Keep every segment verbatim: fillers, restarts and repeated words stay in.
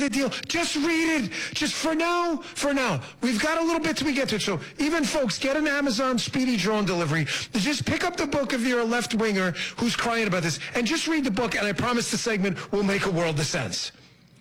big deal. Just read it. Just for now, for now. We've got a little bit till we get to it. So even folks, get an Amazon Speedy Drone Delivery. Just pick up the book if you're a left-winger who's crying about this, and just read the book, and I promise the segment will make a world of sense.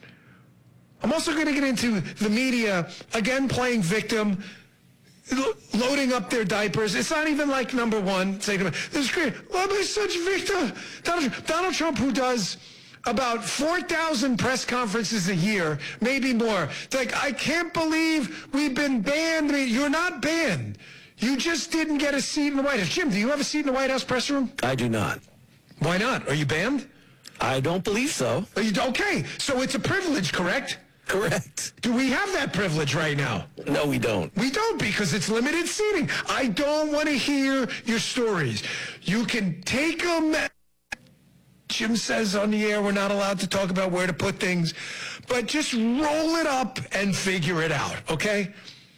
I'm also going to get into the media, again, playing victim, loading up their diapers. It's not even like number one. Say to me, this is great. Why am I such victim? Donald, Donald Trump, who does about four thousand press conferences a year, maybe more. It's like, I can't believe we've been banned. I mean, you're not banned. You just didn't get a seat in the White House. Jim, do you have a seat in the White House press room? I do not. Why not? Are you banned? I don't believe so. Are you, okay, so it's a privilege, correct? Correct. Do we have that privilege right now? No, we don't. We don't, because it's limited seating. I don't want to hear your stories. You can take them. Jim says on the air we're not allowed to talk about where to put things, but just roll it up and figure it out, okay?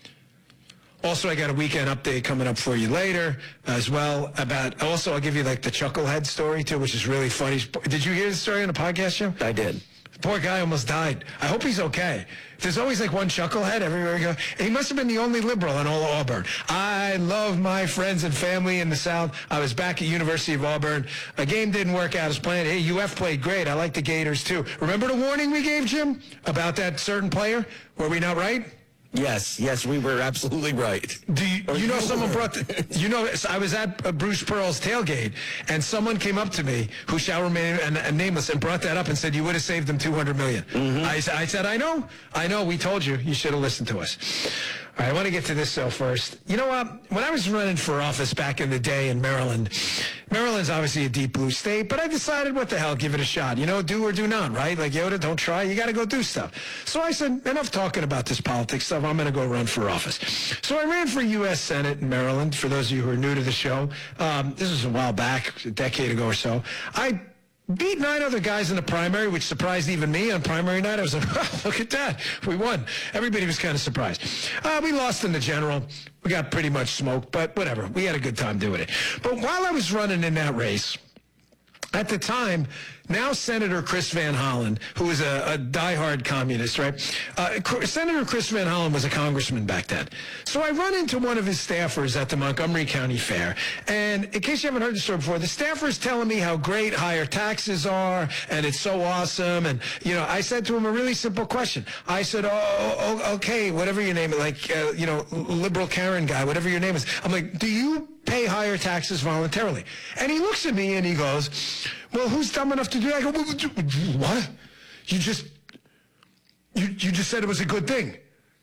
Also, I got a weekend update coming up for you later as well about, also I'll give you like the chucklehead story too, which is really funny. Did you hear the story on the podcast, Jim? I did. Poor guy almost died. I hope he's okay. There's always like one chucklehead everywhere you go. He must have been the only liberal in all of Auburn. I love my friends and family in the South. I was back at University of Auburn. A game didn't work out as planned. Hey, U F played great. I like the Gators too. Remember the warning we gave, Jim, about that certain player? Were we not right? Yes, yes, we were absolutely right. Do you, you know someone brought, the, you know, I was at uh, Bruce Pearl's tailgate, and someone came up to me, who shall remain and, and nameless, and brought that up and said, you would have saved them two hundred million dollars. Mm-hmm. I, I said, I know, I know, we told you, you should have listened to us. All right, I want to get to this, though, first. You know what? When I was running for office back in the day in Maryland, Maryland's obviously a deep blue state, but I decided, what the hell, give it a shot. You know, do or do not, right? Like Yoda, don't try. You got to go do stuff. So I said, enough talking about this politics stuff. I'm going to go run for office. So I ran for U S Senate in Maryland, for those of you who are new to the show. Um, this was a while back, a decade ago or so. I beat nine other guys in the primary, which surprised even me on primary night. I was like, oh, look at that. We won. Everybody was kind of surprised. Uh, we lost in the general. We got pretty much smoked, but whatever. We had a good time doing it. But while I was running in that race, at the time, now Senator Chris Van Hollen, who was a, a diehard communist, right? Uh, Senator Chris Van Hollen was a congressman back then. So I run into one of his staffers at the Montgomery County Fair. And in case you haven't heard the story before, the staffer is telling me how great higher taxes are, and it's so awesome. And, you know, I said to him a really simple question. I said, oh, oh okay, whatever your name is, like, uh, you know, liberal Karen guy, whatever your name is. I'm like, do you pay higher taxes voluntarily? And he looks at me and he goes, well, who's dumb enough to do that? I go, what? You just, you, you just said it was a good thing.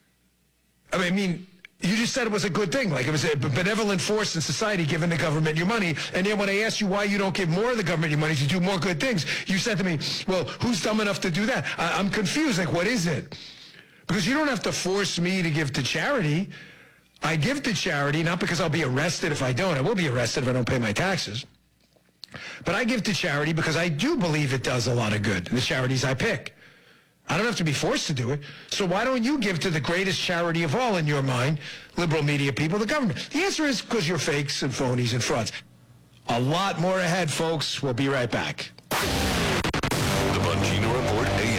I mean, you just said it was a good thing. Like it was a benevolent force in society giving the government your money. And then when I asked you why you don't give more of the government your money to do more good things, you said to me, well, who's dumb enough to do that? I, I'm confused. Like, what is it? Because you don't have to force me to give to charity. I give to charity, not because I'll be arrested if I don't. I will be arrested if I don't pay my taxes. But I give to charity because I do believe it does a lot of good, the charities I pick. I don't have to be forced to do it. So why don't you give to the greatest charity of all in your mind, liberal media people, the government? The answer is because you're fakes and phonies and frauds. A lot more ahead, folks. We'll be right back. The Bongino Report A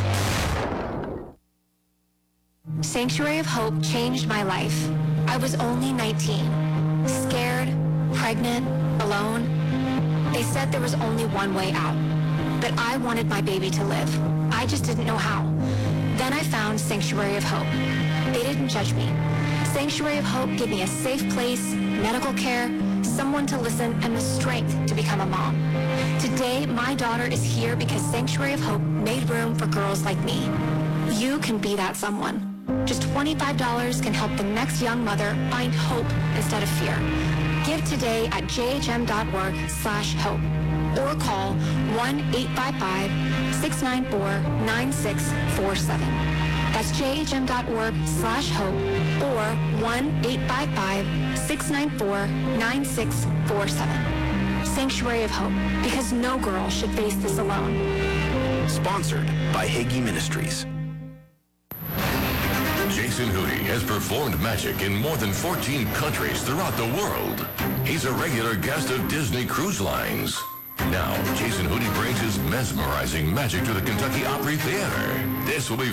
M. Sanctuary of Hope changed my life. I was only nineteen, scared, pregnant, alone. They said there was only one way out, but I wanted my baby to live. I just didn't know how. Then I found Sanctuary of Hope. They didn't judge me. Sanctuary of Hope gave me a safe place, medical care, someone to listen, and the strength to become a mom. Today, my daughter is here because Sanctuary of Hope made room for girls like me. You can be that someone. Just twenty-five dollars can help the next young mother find hope instead of fear. Give today at jhm.org slash hope or call one eight five five, six nine four, nine six four seven. That's jhm.org slash hope or one eight five five, six nine four, nine six four seven. Sanctuary of Hope, because no girl should face this alone. Sponsored by Hagee Ministries. Jason Hootie has performed magic in more than fourteen countries throughout the world. He's a regular guest of Disney Cruise Lines. Now, Jason Hootie brings his mesmerizing magic to the Kentucky Opry Theater. This will be